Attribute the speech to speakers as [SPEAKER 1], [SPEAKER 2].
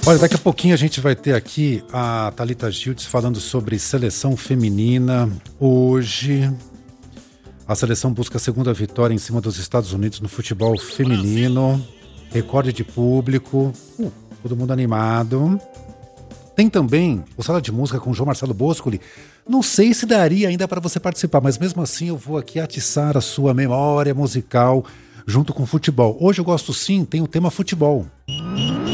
[SPEAKER 1] Olha, daqui a pouquinho a gente vai ter aqui a Thalita Gildes falando sobre seleção feminina. Hoje, a seleção busca a segunda vitória em cima dos Estados Unidos no futebol feminino. Recorde de público, todo mundo animado. Tem também o Sala de Música com o João Marcelo Boscoli. Não sei se daria ainda para você participar, mas mesmo assim eu vou aqui atiçar a sua memória musical junto com futebol. Hoje eu gosto sim, tem o tema futebol.